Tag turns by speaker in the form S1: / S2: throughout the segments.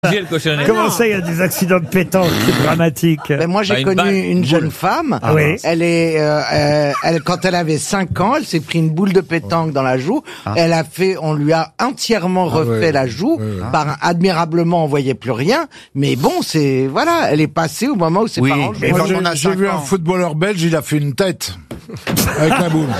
S1: Le cochonnet.
S2: Comment ça, il y a des accidents de pétanque, c'est dramatique.
S3: Ben moi, j'ai
S1: Bah,
S3: connu une jeune femme.
S2: oui.
S3: Elle est, quand elle avait 5 ans, elle s'est pris une boule de pétanque dans la joue. On lui a entièrement refait la joue. Admirablement, on voyait plus rien. Mais bon, voilà, elle est passée au moment où ses parents jouaient.
S4: Moi, j'ai vu un footballeur belge, il a fait une tête avec la boule.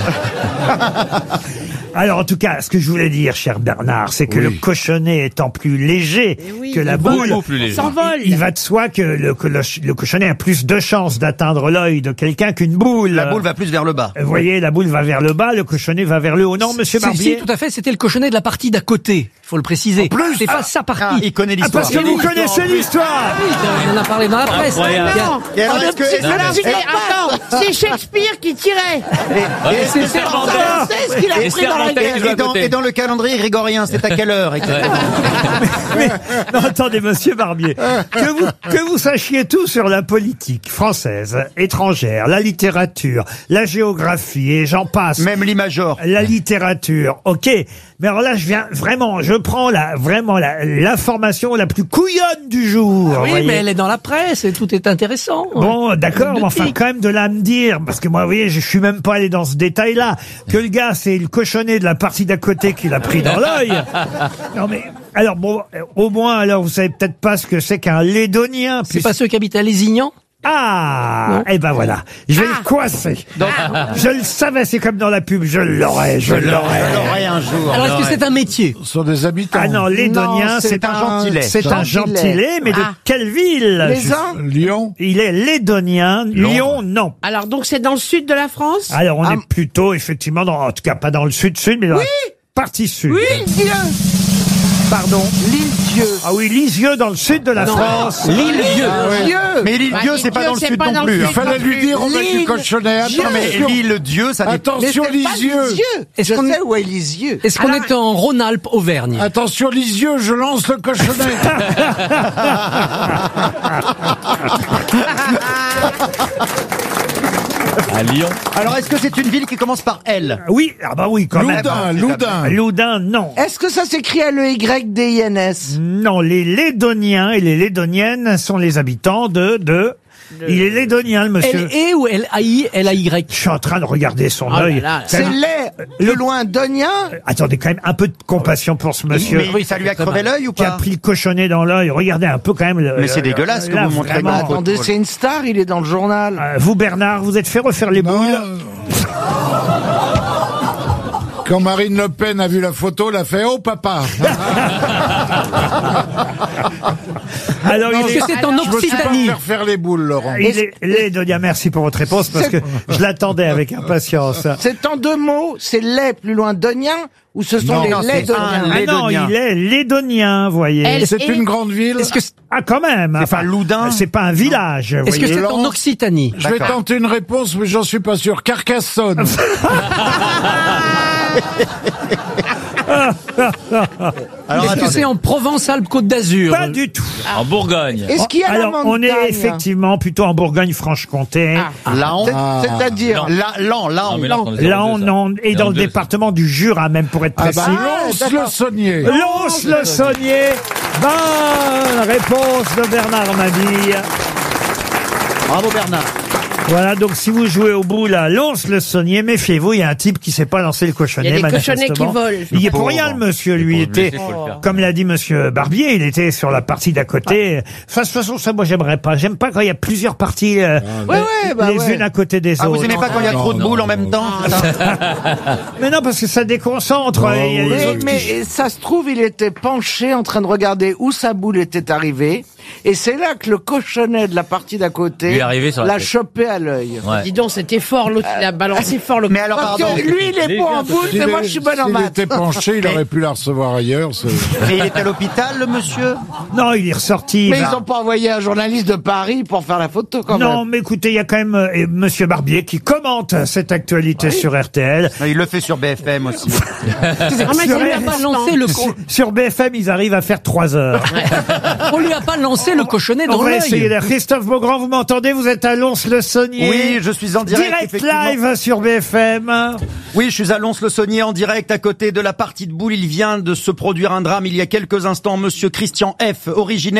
S2: Alors, en tout cas, ce que je voulais dire, cher Bernard, c'est que le cochonnet étant plus léger que la boule,
S1: plus léger.
S2: il va de soi que le cochonnet a plus de chances d'atteindre l'œil de quelqu'un qu'une boule.
S5: La boule va plus vers le bas.
S2: Vous voyez, la boule va vers le bas, le cochonnet va vers le haut. Non, monsieur Barbier?
S6: Si, tout à fait, c'était le cochonnet de la partie d'à côté. Faut le préciser. C'est pas sa partie.
S5: Il connaît l'histoire.
S2: Parce que vous connaissez l'histoire!
S6: Oui, on en a parlé dans la presse.
S5: Et alors, est-ce que-
S7: C'est Shakespeare qui tirait.
S1: C'est Cervantes.
S7: C'est ce qu'il a
S1: Et
S7: pris dans la
S1: Cervantes,
S7: gueule.
S1: je vois à côté.
S5: et dans le calendrier grégorien, c'est à quelle heure exactement?
S2: Non, attendez, monsieur Barbier. Que vous sachiez tout sur la politique française, étrangère, la littérature, la géographie, et j'en passe.
S5: Même l'imajor.
S2: La littérature, ok. Mais alors là, je prends l'information la plus couillonne du jour.
S6: Oui,
S2: voyez.
S6: mais elle est dans la presse et tout est intéressant.
S2: Bon, d'accord,
S6: De
S2: mais enfin,
S6: tic.
S2: quand même de là à me dire, parce que moi, vous voyez, je suis même pas allé dans ce détail-là, que le gars, c'est le cochonnet de la partie d'à côté qu'il a pris dans l'œil. Non, mais, alors bon, au moins, alors, vous savez peut-être pas ce que c'est qu'un lédonien.
S6: C'est pas ceux qui habitent à Lézignan?
S2: Ah, eh ben voilà, je vais le coincer. Je le savais, c'est comme dans la pub, je l'aurais.
S5: Je l'aurai un jour.
S6: Alors, est-ce que c'est un métier?
S4: Ce sont des habitants.
S2: Ah non, lédonien,
S3: Non,
S2: c'est
S5: un gentilé.
S2: C'est un gentilé, mais de quelle ville?
S3: Les uns,
S4: Lyon.
S2: Il est lédonien. Lyon, non.
S7: Alors donc c'est dans le sud de la France.
S2: Alors on est plutôt effectivement en tout cas pas dans le sud-sud, mais dans la partie sud.
S7: dis-le.
S2: Pardon.
S3: Lisieux.
S2: Ah oui, Lisieux dans le sud de la France.
S6: L'île-Dieu.
S5: Mais l'île-dieu, c'est pas dans le
S7: c'est
S5: sud
S7: pas
S5: non
S7: dans
S5: plus.
S7: le
S5: hein.
S4: Il fallait lui dire, on met du cochonnet.
S5: Non, mais l'île-dieu, ça dépend.
S4: Attention, Lisieux.
S6: Est-ce
S3: Je
S6: qu'on
S3: sais où est Lisieux.
S6: est-ce qu'on est en Rhône-Alpes, Auvergne?
S4: Attention, Lisieux, je lance le cochonnet.
S1: À Lyon.
S5: Alors, est-ce que c'est une ville qui commence par L?
S2: Oui, ah bah oui, quand même.
S4: Loudun.
S2: Loudun, non.
S3: Est-ce que ça s'écrit L-E-Y-D-I-N-S?
S2: Non, les Lédoniens et les Lédoniennes sont les habitants Il est lédonien, le monsieur.
S6: L-E ou L-A-I, L-A-Y?
S2: Je suis en train de regarder son
S7: Oh là
S2: œil.
S7: là.
S3: C'est lait, le loin donien.
S2: Attendez, quand même un peu de compassion pour ce monsieur.
S5: Mais oui, ça lui a crevé l'œil ou
S2: Qui a
S5: pas?
S2: pris le cochonnet dans l'œil. Regardez un peu quand même.
S5: Mais c'est dégueulasse que
S2: là,
S5: vous montrez
S2: vraiment.
S5: ma
S3: Attendez, c'est une star, il est dans le journal.
S2: Vous, Bernard, vous êtes fait refaire les boules.
S4: Quand Marine Le Pen a vu la photo, elle a fait « Oh, papa !»
S2: Alors,
S6: Est-ce que c'est en
S4: Je me suis pas
S6: Occitanie?
S4: faire les boules, Laurent.
S2: il est lédonien. Merci pour votre réponse parce que je l'attendais avec impatience.
S3: C'est en 2 mots, c'est lait plus loin donien ou ce sont
S4: Non,
S3: les
S5: non, c'est
S3: lédoniens?
S5: un
S2: Ah non,
S5: Lédonien.
S2: il est lédonien, vous voyez.
S4: C'est une grande ville.
S6: Est-ce que
S2: Quand même.
S5: C'est pas Loudun?
S2: C'est pas un village. vous
S6: est-ce que
S2: voyez.
S6: c'est en Occitanie?
S4: Je vais tenter une réponse, mais j'en suis pas sûr. Carcassonne.
S6: Est-ce que c'est en Provence-Alpes-Côte d'Azur?
S2: Pas du tout.
S1: En Bourgogne.
S3: Est-ce qu'il y a
S2: Alors,
S3: la
S2: on est
S3: montagne?
S2: effectivement plutôt en Bourgogne-Franche-Comté.
S5: Laon.
S3: C'est-à-dire,
S1: Non, mais là, on est
S2: Là, on
S1: 02, ça.
S2: en est dans le
S1: 02, ça.
S2: département du Jura, même pour être
S4: Ah
S2: précis.
S4: bah, Lons-le-Saunier.
S2: Lons-le-Saunier. Bonne réponse de Bernard Mabille.
S5: Bravo Bernard.
S2: Voilà, donc si vous jouez au boule à Lons-le-Saunier, méfiez-vous, il y a un type qui sait pas lancer le cochonnet.
S7: Il y a des cochonnets qui
S2: manifestement.
S7: volent.
S2: Il y est pour rien, le monsieur, lui. Il était,
S1: Faut le faire.
S2: comme l'a dit monsieur Barbier, il était sur la partie d'à côté. Enfin, de toute façon, ça, moi, j'aimerais pas. J'aime pas quand il y a plusieurs parties, les unes à côté des
S5: Ah,
S2: autres.
S5: vous aimez pas quand il y a trop de boules en même temps?
S2: Mais non, parce que ça déconcentre. Il y a les autres
S3: mais
S2: qui-
S3: ça se trouve, il était penché en train de regarder où sa boule était arrivée. Et c'est là que le cochonnet de la partie d'à
S1: Lui
S3: côté
S1: est arrivé sur la
S3: l'a
S1: tête.
S3: chopé à l'œil.
S1: Ouais.
S7: Dis donc, c'était fort, l'autre, il a balancé fort le.
S5: Mais alors,
S3: Parce
S5: pardon.
S3: que lui, il est bon en boule, mais moi, je suis bonne en
S4: S'il
S3: maths.
S4: était penché, il aurait pu la recevoir ailleurs.
S5: Mais il est à l'hôpital, le monsieur?
S2: Non, il est ressorti.
S3: Mais
S2: bah.
S3: ils n'ont pas envoyé un journaliste de Paris pour faire la photo, quand
S2: Non,
S3: même.
S2: mais écoutez, il y a quand même monsieur Barbier qui commente cette actualité sur RTL.
S5: Non, il le fait sur BFM aussi.
S6: On lui a pas lancé le
S2: Sur BFM, ils arrivent à faire 3 heures.
S6: on lui a pas lancé le cochonnet
S2: On
S6: dans
S2: va essayer.
S6: l'œil.
S2: Christophe Beaugrand, vous m'entendez? Vous êtes à Lons-le-Saunier. Lons-le-Saunier.
S5: Oui, je suis en direct,
S2: Direct
S5: effectivement.
S2: live sur BFM.
S5: Oui, je suis à Lons-le-Saunier en direct à côté de la partie de boule. Il vient de se produire un drame il y a quelques instants. Monsieur Christian F., originaire